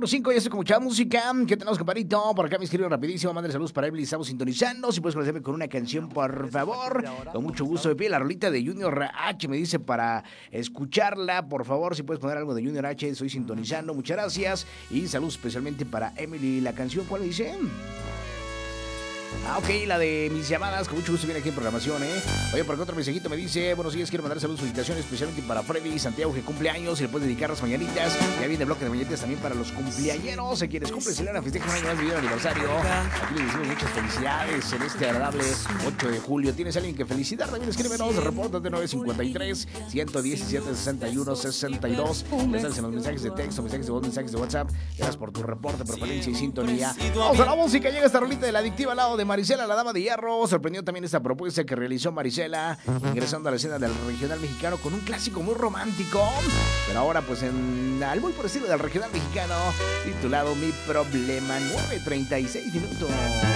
95.5, ya estoy con mucha música. ¿Qué tenemos, compadrito? Por acá me escribo rapidísimo. Mándale saludos para Evelyn, estamos sintonizando. Si puedes conocerme con una canción, por favor. Con mucho gusto. Me pide la rolita de Junior H, me dice, para escucharla. Por favor, si puedes poner algo de Junior H, estoy sintonizando. Muchas gracias. Y saludos especialmente para Emily. La canción, ¿cuál dice? Ok, la de mis llamadas, con mucho gusto viene aquí en programación, Oye, por acá otro mensajito me dice, buenos días, quiero mandar saludos, felicitaciones especialmente para Freddy Santiago, que cumple años y le puedes dedicar las mañanitas. Ya viene el bloque de mañanitas también para los cumpleañeros, a quienes cumplen, celebran, festejan un año más de vida de aniversario. Aquí les decimos muchas felicidades en este agradable 8 de julio. ¿Tienes a alguien que felicitar? También escríbenos, repórtate 953-117-61-62. Ya sabes, en los mensajes de texto, mensajes de voz, mensajes de WhatsApp. Gracias por tu reporte, preferencia y sintonía. Vamos a la música, llega esta rolita de La Adictiva al lado de Marisela, la dama de hierro. Sorprendió también esta propuesta que realizó Marisela, ingresando a la escena del regional mexicano con un clásico muy romántico, pero ahora pues al muy por estilo del regional mexicano, titulado Mi Problema. 9:36 minutos.